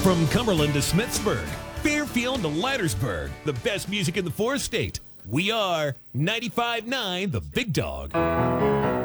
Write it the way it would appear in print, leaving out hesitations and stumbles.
From Cumberland to Smithsburg, Fairfield to Leitersburg, the best music in the four-state. We are 95.9 The Big Dog.